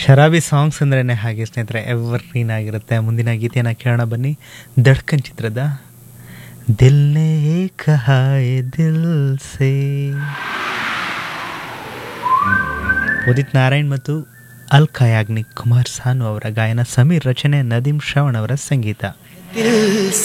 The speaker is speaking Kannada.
ಶರಾಬಿ ಸಾಂಗ್ಸ್ ಅಂದ್ರೇ ಹಾಗೆ ಸ್ನೇಹಿತರೆ, ಎವರ್ಗ್ರೀನ್ ಆಗಿರುತ್ತೆ. ಮುಂದಿನ ಗೀತೆಯನ್ನು ಕೇಳೋಣ ಬನ್ನಿ. ಧಡ್ಕನ್ ಚಿತ್ರದ ದಿಲ್ ನೇ ಕಹಾ ಯೇ ದಿಲ್ ಸೇ, ಉದಿತ್ ನಾರಾಯಣ್ ಮತ್ತು ಅಲ್ಕಾ ಯಾಗ್ನಿಕ್, ಕುಮಾರ್ ಸಾನು ಅವರ ಗಾಯನ, ಸಮೀರ್ ರಚನೆ, ನದೀಮ್ ಶ್ರವಣ್ ಅವರ ಸಂಗೀತ.